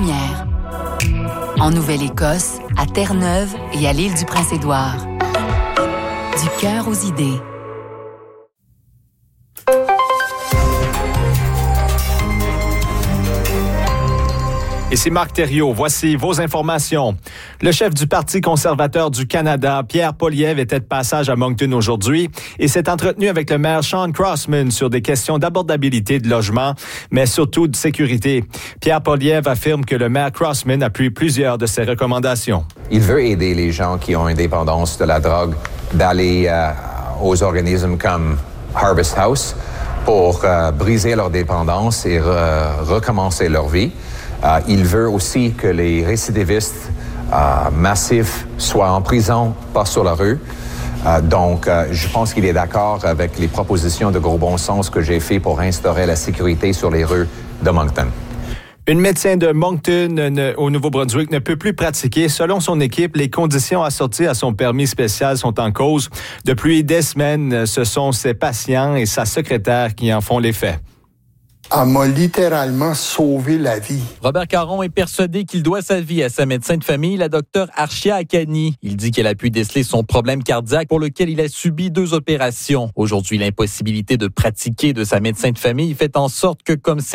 première. En Nouvelle-Écosse, à Terre-Neuve et à l'île du Prince-Édouard. Du cœur aux idées. Ici Marc Thériault, voici vos informations. Le chef du Parti conservateur du Canada, Pierre Poilievre, était de passage à Moncton aujourd'hui et s'est entretenu avec le maire Sean Crossman sur des questions d'abordabilité de logement, mais surtout de sécurité. Pierre Poilievre affirme que le maire Crossman appuie plusieurs de ses recommandations. Il veut aider les gens qui ont une dépendance de la drogue d'aller aux organismes comme Harvest House pour briser leur dépendance et recommencer leur vie. Il veut aussi que les récidivistes massifs soient en prison, pas sur la rue. Donc, je pense qu'il est d'accord avec les propositions de gros bon sens que j'ai fait pour instaurer la sécurité sur les rues de Moncton. Une médecin de Moncton, au Nouveau-Brunswick, ne peut plus pratiquer. Selon son équipe, les conditions assorties à son permis spécial sont en cause. Depuis des semaines, ce sont ses patients et sa secrétaire qui en font les faits. Elle m'a littéralement sauvé la vie. Robert Caron est persuadé qu'il doit sa vie à sa médecin de famille, la docteure Archia Akani. Il dit qu'elle a pu déceler son problème cardiaque pour lequel il a subi 2 opérations. Aujourd'hui, l'impossibilité de pratiquer de sa médecin de famille fait en sorte que, comme